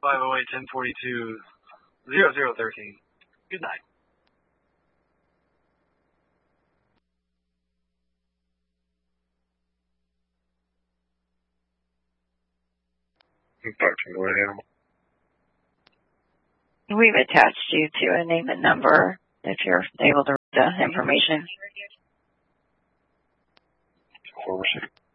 508-1042-0013. Good night. We've attached you to a name and number if you're able to read the information.